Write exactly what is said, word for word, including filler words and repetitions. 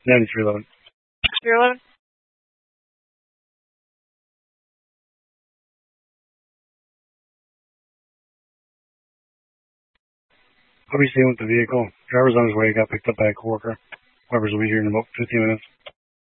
ninety-three eleven. three eleven? I'll be staying with the vehicle. Driver's on his way. Got picked up by a coworker. Whoever's will be here in about fifteen minutes.